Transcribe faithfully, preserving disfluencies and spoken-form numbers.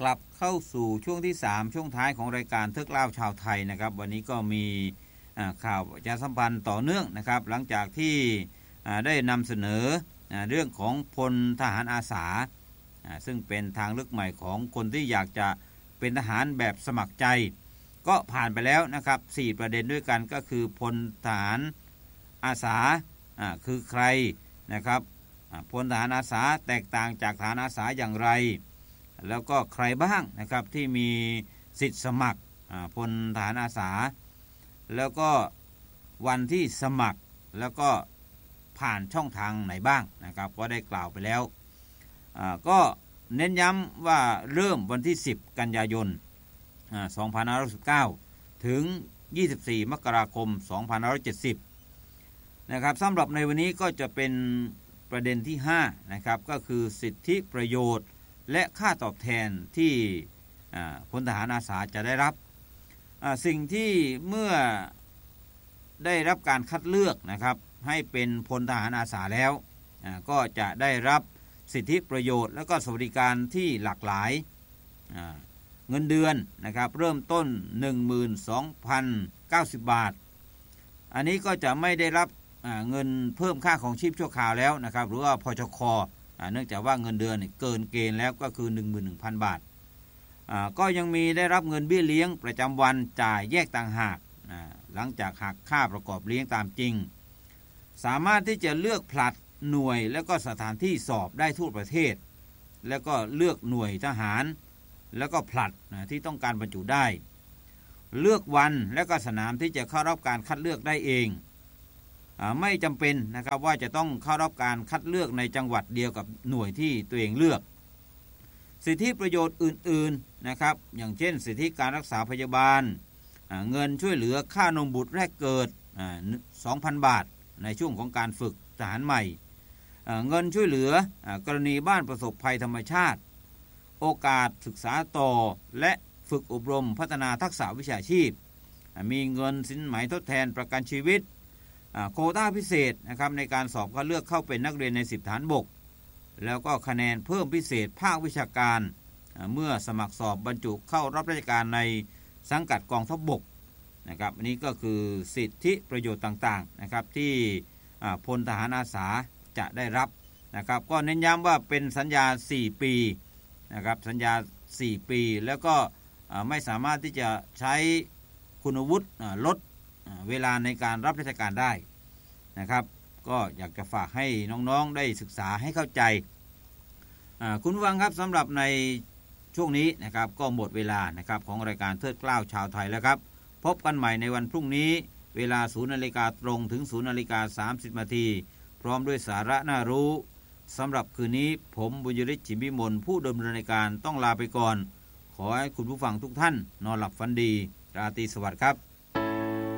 ลับเข้าสู่ช่วงที่สามช่วงท้ายของรายการเทิดเล่าชาวไทยนะครับวันนี้ก็มีข่าวประชาสัมพันธ์ต่อเนื่องนะครับหลังจากที่ได้นำเสนอเรื่องของพลทหารอาสาซึ่งเป็นทางเลือกใหม่ของคนที่อยากจะเป็นทหารแบบสมัครใจก็ผ่านไปแล้วนะครับสี่ประเด็นด้วยกันก็คือพลทหารอาสาคือใครนะครับพลทหารอาสาแตกต่างจากทหารอาสาอย่างไรแล้วก็ใครบ้างนะครับที่มีสิทธิสมัครพลทหารอาสาแล้วก็วันที่สมัครแล้วก็ผ่านช่องทางไหนบ้างนะครับก็ได้กล่าวไปแล้วก็เน้นย้ำว่าเริ่มวันที่สิบกันยายนสองพันห้าร้อยสิบเก้าถึงยี่สิบสี่มกราคมสองพันห้าร้อยเจ็ดสิบนะครับสำหรับในวันนี้ก็จะเป็นประเด็นที่ห้านะครับก็คือสิทธิประโยชน์และค่าตอบแทนที่พลทหารอาสาจะได้รับสิ่งที่เมื่อได้รับการคัดเลือกนะครับให้เป็นพลทหารอาสาแล้วก็จะได้รับสิทธิประโยชน์และก็สวัสดิการที่หลากหลายเงินเดือนนะครับเริ่มต้น หนึ่งหมื่นสองพันเก้าสิบ บาทอันนี้ก็จะไม่ได้รับเงินเพิ่มค่าของชีพชั่วคราวแล้วนะครับหรือว่าพชค.เนื่องจากว่าเงินเดือนเกินเกณฑ์แล้วก็คือ หนึ่งหมื่นหนึ่งพัน บาทก็ยังมีได้รับเงินเบี้ยเลี้ยงประจำวันจ่ายแยกต่างหากหลังจากหักค่าประกอบเลี้ยงตามจริงสามารถที่จะเลือกผลัดหน่วยและก็สถานที่สอบได้ทั่วประเทศแล้วก็เลือกหน่วยทหารแล้วก็ผลัดที่ต้องการบรรจุได้เลือกวันและก็สนามที่จะเข้ารับการคัดเลือกได้เองไม่จำเป็นนะครับว่าจะต้องเข้ารับการคัดเลือกในจังหวัดเดียวกับหน่วยที่ตัวเองเลือกสิทธิประโยชน์อื่นๆนะครับอย่างเช่นสิทธิการรักษาพยาบาลเงินช่วยเหลือค่านมบุตรแรกเกิด สองพัน บาทในช่วงของการฝึกทหารใหม่เงินช่วยเหลือกรณีบ้านประสบภัยธรรมชาติโอกาสศึกษาต่อและฝึกอบรมพัฒนาทักษะวิชาชีพมีเงินสินไหมทดแทนประกันชีวิตโควต้าพิเศษนะครับในการสอบคัดเลือกเข้าเป็นนักเรียนในสิบฐานบกแล้วก็คะแนนเพิ่มพิเศษภาควิชาการเมื่อสมัครสอบบรรจุเข้ารับราชการในสังกัดกองทัพบกนะครับอันนี้ก็คือสิทธิประโยชน์ต่างๆนะครับที่พลทหารอาสาจะได้รับนะครับก็เน้นย้ำว่าเป็นสัญญาสี่ปีนะครับสัญญาสี่ปีแล้วก็ไม่สามารถที่จะใช้คุณวุฒิลดเวลาในการรับราชการได้นะครับก็อยากจะฝากให้น้องๆได้ศึกษาให้เข้าใจคุณผู้ฟังครับสำหรับในช่วงนี้นะครับก็หมดเวลานะครับของรายการเทิดเกล้าชาวไทยแล้วครับพบกันใหม่ในวันพรุ่งนี้เวลา ศูนย์นาฬิกา ตรงถึง ศูนย์นาฬิกาสามสิบ นาทีพร้อมด้วยสาระน่ารู้สำหรับคืนนี้ผมบุญยฤทธิ์ ฉิมพิมลผู้ดำเนินรายการต้องลาไปก่อนขอให้คุณผู้ฟังทุกท่านนอนหลับฝันดีราตรีสวัสดิ์ครับ